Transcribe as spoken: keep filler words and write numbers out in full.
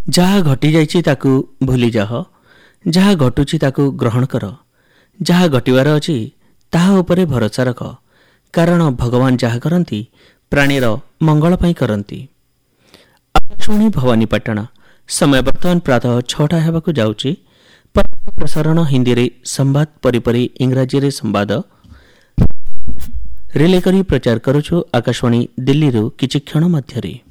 ଯାହା ଘଟି ଯାଇଛି ତାକୁ ଭୁଲି ଯାଅ, ଯାହା ଘଟୁଛି ତାକୁ ଗ୍ରହଣ କର, ଯାହା ଘଟିବାର ଅଛି ତାହା ଉପରେ ଭରସା ରଖ, କାରଣ ଭଗବାନ ଯାହା କରନ୍ତି ପ୍ରାଣୀର ମଙ୍ଗଳ ପାଇଁ କରନ୍ତି। ଆକାଶବାଣୀ ଭବାନୀପାଟଣା। ସମୟ ବର୍ତ୍ତମାନ ପ୍ରାତଃ ଛଅଟା ହେବାକୁ ଯାଉଛି। ପ୍ରସାରଣ ହିନ୍ଦୀରେ ସମ୍ବାଦ ପରିପରି ଇଂରାଜୀରେ ସମ୍ବାଦ ରିଲେ କରି ପ୍ରଚାର କରୁଛୁ ଆକାଶବାଣୀ ଦିଲ୍ଲୀରୁ କିଛି କ୍ଷଣ ମଧ୍ୟରେ।